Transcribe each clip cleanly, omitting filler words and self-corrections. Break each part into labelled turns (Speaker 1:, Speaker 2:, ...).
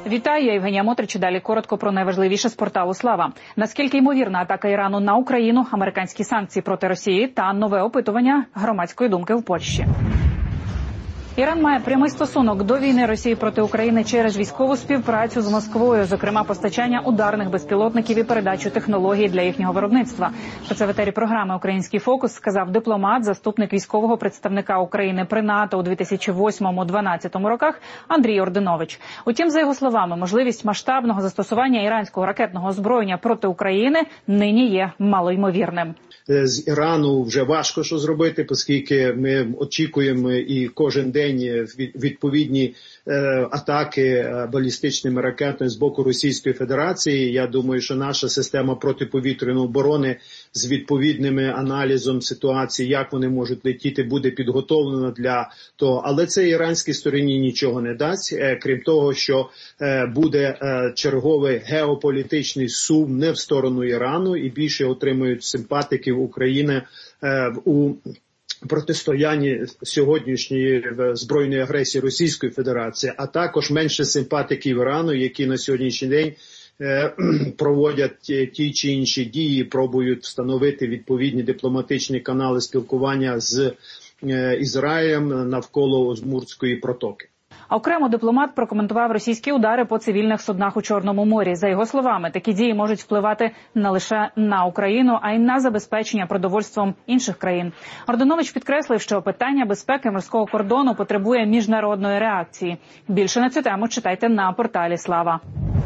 Speaker 1: Вітаю, я Євгенія Мотрич. Далі коротко про найважливіше з порталу «Слава». Наскільки ймовірна атака Ірану на Україну, американські санкції проти Росії та нове опитування громадської думки в Польщі. Іран має прямий стосунок до війни Росії проти України через військову співпрацю з Москвою, зокрема постачання ударних безпілотників і передачу технологій для їхнього виробництва. Про це в етері програми «Український фокус» сказав дипломат, заступник військового представника України при НАТО у 2008-2012 роках Андрій Ординович. Утім, за його словами, можливість масштабного застосування іранського ракетного озброєння проти України нині є малоймовірним.
Speaker 2: З Ірану вже важко що зробити, оскільки ми очікуємо і кожен день відповідні атаки балістичними ракетами з боку Російської Федерації. Я думаю, що наша система протиповітряної оборони з відповідним аналізом ситуації, як вони можуть летіти, буде підготовлена для того. Але це іранській стороні нічого не дасть, крім того, що буде черговий геополітичний сум не в сторону Ірану і більше отримують симпатиків України у протистоянні сьогоднішньої збройної агресії Російської Федерації, а також менше симпатиків Ірану, які на сьогоднішній день проводять ті чи інші дії, пробують встановити відповідні дипломатичні канали спілкування з Ізраїлем навколо Озмуртської протоки.
Speaker 1: А окремо дипломат прокоментував російські удари по цивільних суднах у Чорному морі. За його словами, такі дії можуть впливати не лише на Україну, а й на забезпечення продовольством інших країн. Ординович підкреслив, що питання безпеки морського кордону потребує міжнародної реакції. Більше на цю тему читайте на порталі «Слава».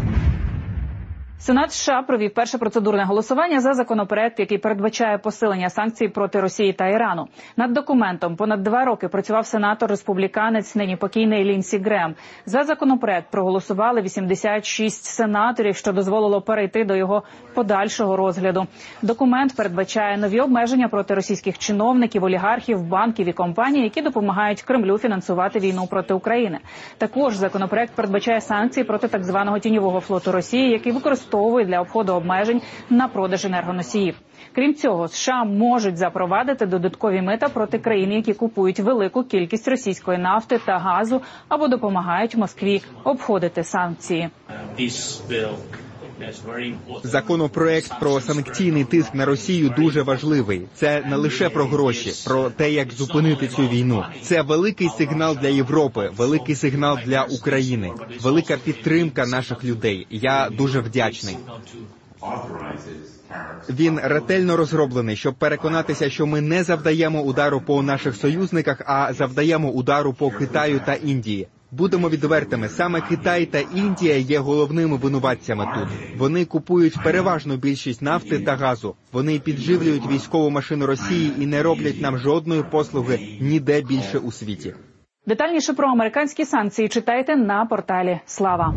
Speaker 1: Сенат США провів перше процедурне голосування за законопроект, який передбачає посилення санкцій проти Росії та Ірану. Над документом понад 2 роки працював сенатор-республіканець, нині покійний Лінсі Грем. За законопроект проголосували 86 сенаторів, що дозволило перейти до його подальшого розгляду. Документ передбачає нові обмеження проти російських чиновників, олігархів, банків і компаній, які допомагають Кремлю фінансувати війну проти України. Також законопроект передбачає санкції проти так званого тіньового флоту Росії, який використовує для обходу обмежень на продаж енергоносіїв. Крім цього, США можуть запровадити додаткові мита проти країн, які купують велику кількість російської нафти та газу або допомагають Москві обходити санкції.
Speaker 3: Законопроект про санкційний тиск на Росію дуже важливий. Це не лише про гроші, про те, як зупинити цю війну. Це великий сигнал для Європи, великий сигнал для України, велика підтримка наших людей. Я дуже вдячний. Він ретельно розроблений, щоб переконатися, що ми не завдаємо удару по наших союзниках, а завдаємо удару по Китаю та Індії. Будемо відвертими, саме Китай та Індія є головними винуватцями тут. Вони купують переважну більшість нафти та газу. Вони підживлюють військову машину Росії і не роблять нам жодної послуги ніде більше у світі.
Speaker 1: Детальніше про американські санкції читайте на порталі «Слава».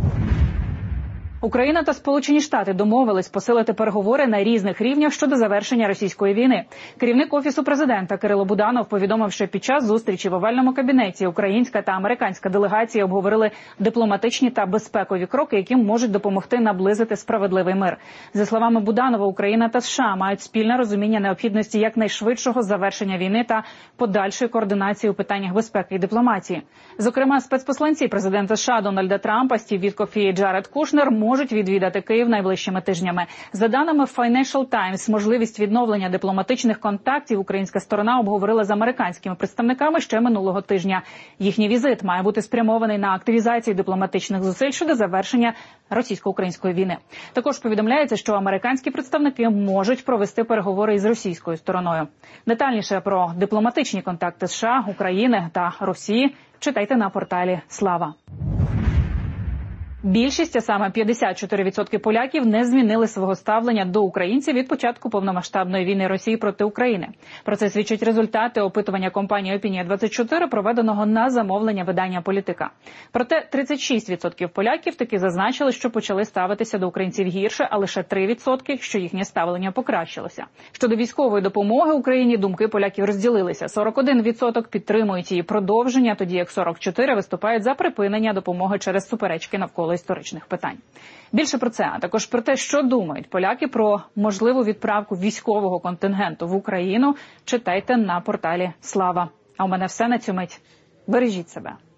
Speaker 1: Україна та Сполучені Штати домовились посилити переговори на різних рівнях щодо завершення російської війни. Керівник Офісу президента Кирило Буданов повідомив, що під час зустрічі в овальному кабінеті українська та американська делегації обговорили дипломатичні та безпекові кроки, які можуть допомогти наблизити справедливий мир. За словами Буданова, Україна та США мають спільне розуміння необхідності якнайшвидшого завершення війни та подальшої координації у питаннях безпеки і дипломатії. Зокрема, спецпосланці президента США Дональда Трампа Стів Віткоф і Джаред Кушнер можуть відвідати Київ найближчими тижнями. За даними Financial Times, можливість відновлення дипломатичних контактів українська сторона обговорила з американськими представниками ще минулого тижня. Їхній візит має бути спрямований на активізацію дипломатичних зусиль щодо завершення російсько-української війни. Також повідомляється, що американські представники можуть провести переговори із російською стороною. Детальніше про дипломатичні контакти США, України та Росії читайте на порталі «Слава». Більшість, а саме 54% поляків, не змінили свого ставлення до українців від початку повномасштабної війни Росії проти України. Про це свідчать результати опитування компанії «Опінія-24», проведеного на замовлення видання «Політика». Проте 36% поляків таки зазначили, що почали ставитися до українців гірше, а лише 3%, що їхнє ставлення покращилося. Щодо військової допомоги Україні думки поляків розділилися. 41% підтримують її продовження, тоді як 44% виступають за припинення допомоги через суперечки навколо історичних питань. Більше про це, а також про те, що думають поляки про можливу відправку військового контингенту в Україну, читайте на порталі «Слава». А у мене все на цю мить. Бережіть себе.